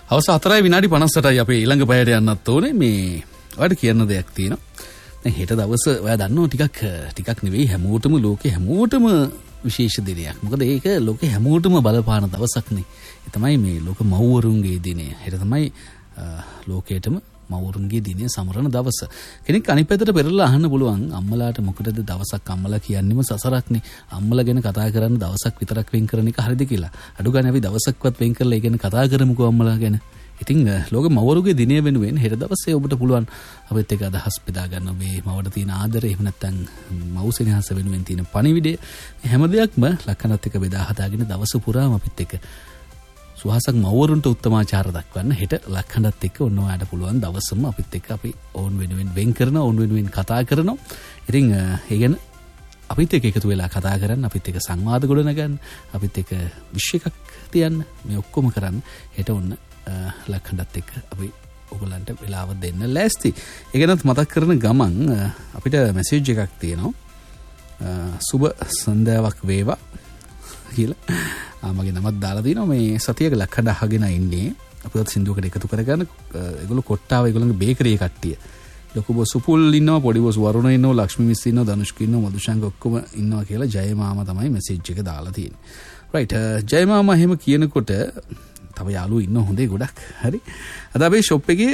අවස 4:58යි අපේ ඊළඟ පැයට යන්නත් ඕනේ. මේ ඔයාලට කියන්න දෙයක් තියෙනවා. දැන් හෙට දවස ඔයා දන්නවා ටිකක් නෙවෙයි හැමෝටම ලෝකේ හැමෝටම විශේෂ දිනයක්. මොකද ඒක ලෝකේ හැමෝටම බලපාන දවසක් නේ. ඒ තමයි මේ ලෝක මව්වරුන්ගේ දිනය. හෙට තමයි ලෝකේටම මව්වරුන්ගේ දිනය සමරන දවස. කෙනෙක් අනිත් පැත්තට පෙරලා අහන්න පුළුවන් අම්මලාට මොකටද දවසක් අම්මලා කියන්නේම සසරක්නේ. අම්මලා ගැන කතා කරන්න දවසක් විතරක් වෙන් කරන එක හරිද කියලා. අඩු ගන්න අපි දවසක්වත් වෙන් කරලා ඒ ගැන කතා කරමුකෝ අම්මලා ගැන. ඉතින් ලෝක මව්වරුගේ දිනය වෙනුවෙන් හෙට දවසේ ඔබට පුළුවන් අපිත් එක්ක අදහස් බෙදා ගන්න මේ මවට තියෙන ආදරය එහෙම නැත්නම් මව් සෙනෙහස වෙනුවෙන් තියෙන පණිවිඩය හැම දෙයක්ම ලක්කනත් එක්ක බෙදා හදාගෙන දවස පුරාම අපිත් එක්ක සුහසක් මව්වරුන්ට උත්තමාචාර දක්වන්න හෙට ලක්කනත් එක්ක ඔන්න ඔයාලට පුළුවන් දවසම අපිත් එක්ක අපි ඕන් වෙනුවෙන් වෙන් කරනවා ඕන් වෙනුවෙන් කතා කරනවා. ඉතින් ඒ ගැන අපිත් එක්ක එකතු වෙලා කතා කරන්න අපිත් එක්ක සංවාද ගොඩනගන්න අපිත් එක්ක විශ් එකක් තියන්න මේ ඔක්කොම කරන්න හෙට ඔන්න ලක්කනත් එක්ක අපි ඔයගලන්ට වෙලාව දෙන්න ලෑස්ති. ඒ ගැනත් මතක් කරන ගමන් අපිට මැසේජ් එකක් තියෙනවා. සුබ සන්ධ්‍යාවක් වේවා කියලා මගේ නමත් දාලා තිනවා. මේ සතියක ලක්කඩ අහගෙන ඉන්නේ අපිවත් සින්දුවකට එකතු කරගන්න. ඒගොල්ලෝ කොට්ටාව ඒගොල්ලන්ගේ බේකරියේ කට්ටිය. ලොකු බොස් සුපුල් ඉන්නවා, පොඩි බොස් වරුණ ඉන්නවා, ලක්ෂ්මී මිස් ඉන්නවා, ධනුෂ්ක ඉන්නවා, මදුෂංග ඔක්කොම ඉන්නවා කියලා ජය මාමා තමයි මැසේජ් එක දාලා තියෙන්නේ. රයිට් ජය මාමා එහෙම කියනකොට තව යාළුවෝ ඉන්න හොඳේ ගොඩක්. හරි. අද අපේ ෂොප් එකේ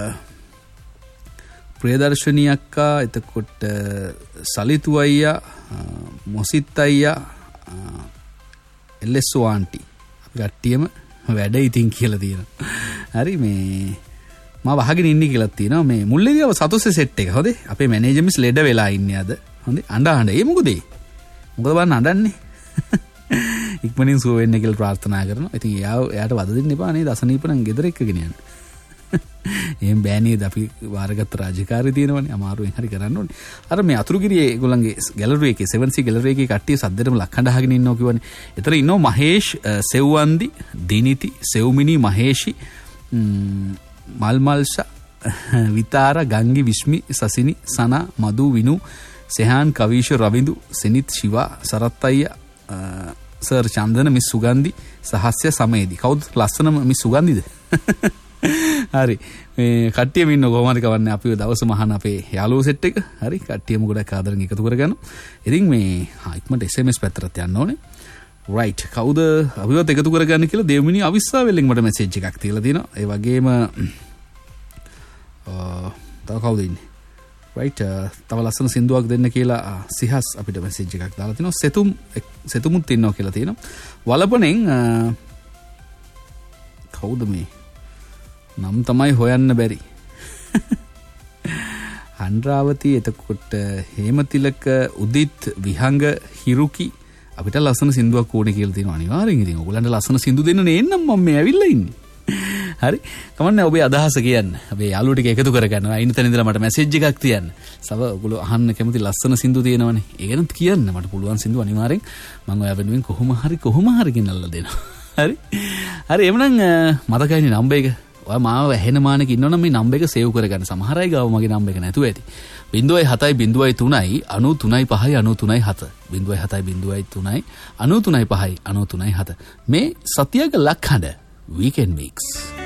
ප්‍රියදර්ශනී අක්කා, එතකොට සලිතු අයියා, මොසිත් අයියා, එල්එස්ஓ ආන්ටි අපි කට්ටියම වැඩ ඉතින් කියලා තියෙනවා. හරි මේ මම වහගෙන ඉන්නේ කියලා තියෙනවා. මේ මුල්ලේදී අව සතුසේ සෙට් එක. හොඳේ. අපේ මැනේජර් මිස් ලෙඩ වෙලා ඉන්නේ අද. හොඳේ. අඬ ඒ මොකද බලන්න අඬන්නේ? ඉක්මනින් සුව වෙන්න කියලා ප්‍රාර්ථනා කරනවා. ඉතින් එයාට වද දෙන්න එපා නේ. දසනීප නම් ගෙදර එක්කගෙන යන්න. එහෙම බෑ නේද? අපි වාරගත්ත රාජකාරී තියෙනවනේ. අමාරුවෙන් හරි කරන්න ඕනේ. අර මේ අතුරුගිරියේ ඒගොල්ලන්ගේ ගැලරි එකේ 7C ගැලරි එකේ කට්ටිය සද්දෙටම ලක්හඬ අහගෙන ඉන්නවා කියවනේ. ඒතර ඉන්නවා මහේෂ්, සෙව්වන්දි, දිනිති, සෙව්මිනි, මහේෂි, මල්මල්ෂා, විතාර, ගංගි, විශ්මි, සසිනි, සනා, මදු, විනු, සෙහාන්, කවීෂ, රවිඳු, සෙනිත්, ශිවා, සරත් අයියා, සර් චන්දන, මිස් සුගන්ධි, සහස්‍ය, සමේදි. කවුද ලස්සනම මිස් සුගන්ධිද? හරි මේ කට්ටියම ඉන්න කොහොමද කවන්නේ අපිව දවස මහන අපේ යාළුවෝ සෙට් එක. හරි කට්ටියම ගොඩක් ආදරෙන් එකතු කරගන්න. ඉතින් මේ ඉක්මනට SMS පැත්තට යන්න ඕනේ. රයිට් කවුද අපිවත් එකතු කරගන්න කියලා දේවමිනි අවිස්සාවෙල්ලෙන් මට මැසේජ් එකක් තියලා තියෙනවා. ඒ වගේම තව කවුද ඉන්නේ? රයිට් තව ලස්සන සින්දුවක් දෙන්න කියලා සිහස් අපිට මැසේජ් එකක් දාලා තිනවා. සෙතුමුත් ඉන්නවා කියලා තියෙනවා. වලපනෙන් කවුද මේ නම් තමයි හොයන්න බැරි. හන්රාවතී, එතකොට හේමතිලක, උදිත්, විහංග, හිරුකි අපිට ලස්සන සින්දුවක් ඕනේ කියලා තියෙනවා. අනිවාර්යෙන් ඉතින් ඔයගොල්ලන්ට ලස්සන සින්දු දෙන්න නේන්නම් මම මේ ඇවිල්ලා ඉන්නේ. හරි කමන්නේ ඔබේ අදහස කියන්න. අපේ යාළුවෝ ටික එකතු කරගන්නවා. ඉන්න තැන ඉඳලා මට මැසේජ් එකක් තියන්න. සව ඔයගොල්ලෝ අහන්න කැමති ලස්සන සින්දු තියෙනවනේ. ඒ ගැනත් කියන්න. මට පුළුවන් සින්දු අනිවාර්යෙන් මම ඔයා වෙනුවෙන් කොහොම හරි ගෙනල්ලා දෙනවා. හරි. හරි එමුනම් මතකයිනේ නම්බර් එක. ඔයා මාව ඇහෙන මානෙක ඉන්නවනම් මේ නම්බර් එක සේව් කරගන්න. සමහර අය ගාව මගේ නම්බර් එක නැතුව ඇති. 0703 93 5 93 7 0703 93 5 93 7 මේ සතියක ලක්හඬ Weekend Mix.